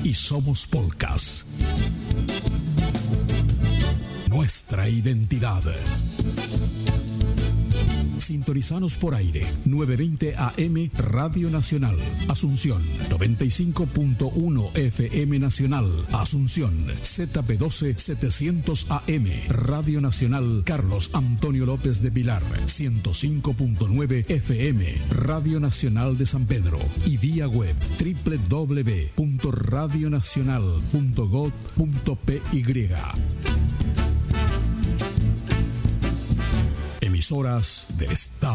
y somos Polcas. Nuestra identidad. Sintonizanos por aire, 920 AM Radio Nacional, Asunción, 95.1 FM Nacional, Asunción, ZP12 700 AM, Radio Nacional Carlos Antonio López de Pilar, 105.9 FM, Radio Nacional de San Pedro, y vía web www.radionacional.gov.py. Emisoras del Estado.